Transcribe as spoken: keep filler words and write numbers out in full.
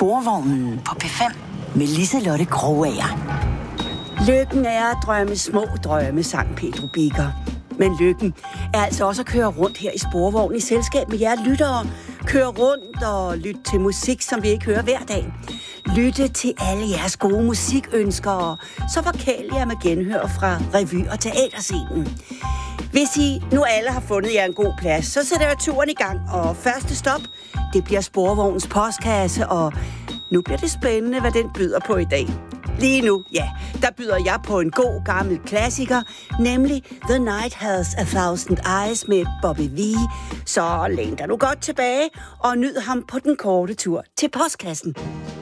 Sporvognen på P fem med Liselotte Krogager. Lykken er at drømme små drømme, sang Pedro Biker. Men lykken er altså også at køre rundt her i Sporvognen i selskab med jer lyttere. Køre rundt og lytte til musik, som vi ikke hører hver dag. Lytte til alle jeres gode musikønsker, så forkæl jer med genhør fra revy- og teaterscenen. Hvis I nu alle har fundet jer en god plads, så sætter jeg turen i gang. Og første stop, det bliver Sporvognens postkasse, og nu bliver det spændende, hvad den byder på i dag. Lige nu, ja, der byder jeg på en god gammel klassiker, nemlig The Night Has a Thousand Eyes med Bobby Vee. Så læn dig nu godt tilbage og nyd ham på den korte tur til postkassen.